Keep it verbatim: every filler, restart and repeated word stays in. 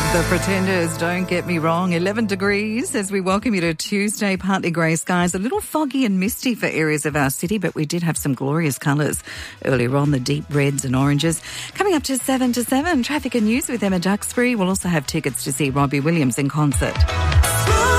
The Pretenders, don't get me wrong, eleven degrees as we welcome you to Tuesday, partly grey skies, a little foggy and misty for areas of our city, but we did have some glorious colours earlier on, the deep reds and oranges. Coming up to seven to seven, traffic and news with Emma Duxbury. We'll also have tickets to see Robbie Williams in concert.